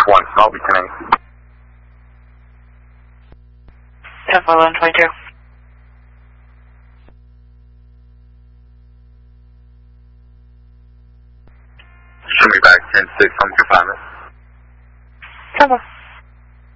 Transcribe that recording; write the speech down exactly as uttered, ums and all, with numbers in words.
one, I'll be ten eight. ten four eleven twenty-two. Show me back ten six, I'm confinement. ten four.